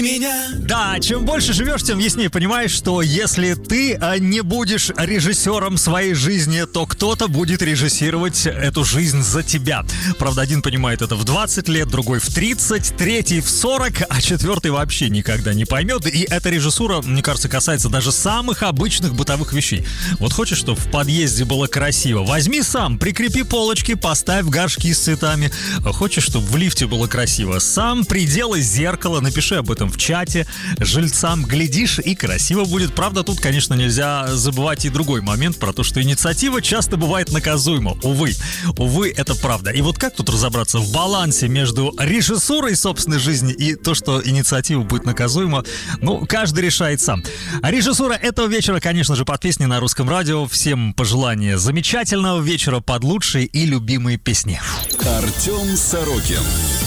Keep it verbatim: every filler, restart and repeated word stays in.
Меня. Да, чем больше живешь, тем яснее понимаешь, что если ты а, не будешь режиссером своей жизни, то кто-то будет режиссировать эту жизнь за тебя. Правда, один понимает это в двадцать лет, другой в тридцать, третий в сорок, а четвертый вообще никогда не поймет. И эта режиссура, мне кажется, касается даже самых обычных бытовых вещей. Вот хочешь, чтобы в подъезде было красиво? Возьми сам, прикрепи полочки, поставь горшки с цветами. Хочешь, чтобы в лифте было красиво? Сам приделай зеркало, напиши об этом в чате жильцам, глядишь, и красиво будет. Правда, тут, конечно, нельзя забывать и другой момент про то, что инициатива часто бывает наказуема. Увы, увы, это правда. И вот как тут разобраться в балансе между режиссурой собственной жизни и то, что инициатива будет наказуема, ну, каждый решает сам. А режиссура этого вечера, конечно же, под песни на Русском радио. Всем пожелания замечательного вечера под лучшие и любимые песни. Артем Сорокин.